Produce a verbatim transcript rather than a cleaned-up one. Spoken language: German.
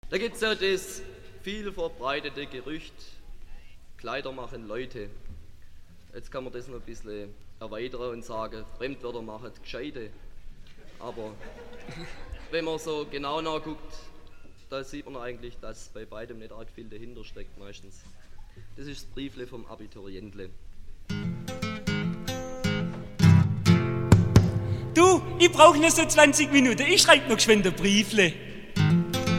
Da gibt es ja das viel verbreitete Gerücht, Kleider machen Leute. Jetzt kann man das noch ein bisschen erweitern und sagen, Fremdwörter machen Gescheite. Aber wenn man so genau nachguckt, da sieht man eigentlich, dass bei beidem nicht arg viel dahinter steckt meistens. Das ist das Briefle vom Abiturientle. Du, ich brauche nur so zwanzig Minuten, ich schreibe noch geschwind ein Briefle.